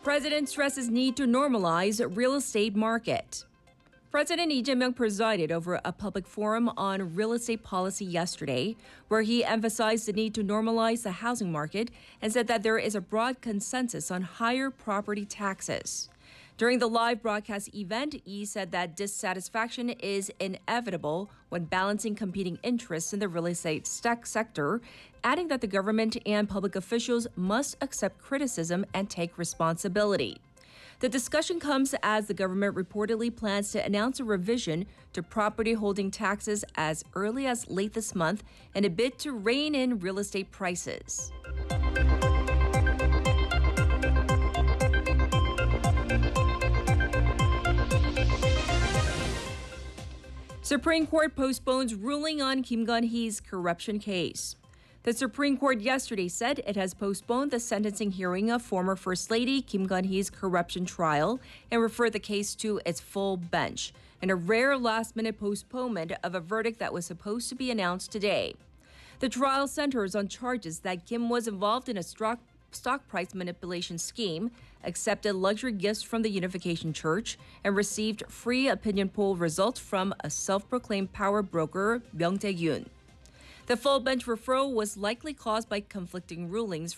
President stresses need to normalize real estate market. President Lee Jae-myung presided over a public forum on real estate policy yesterday, where he emphasized the need to normalize the housing market and said that there is a broad consensus on higher property taxes. During the live broadcast event, Lee said that dissatisfaction is inevitable when balancing competing interests in the real estate sector, adding that the government and public officials must accept criticism and take responsibility. The discussion comes as the government reportedly plans to announce a revision to property holding taxes as early as late this month in a bid to rein in real estate prices. Supreme Court postpones ruling on Kim Gun-hee's corruption case. The Supreme Court yesterday said it has postponed the sentencing hearing of former First Lady Kim Gun-hee's corruption trial and referred the case to its full bench, in a rare last-minute postponement of a verdict that was supposed to be announced today. The trial centers on charges that Kim was involved in a stock price manipulation scheme, accepted luxury gifts from the Unification Church, and received free opinion poll results from a self-proclaimed power broker, Myung Tae-yoon. The full bench referral was likely caused by conflicting rulings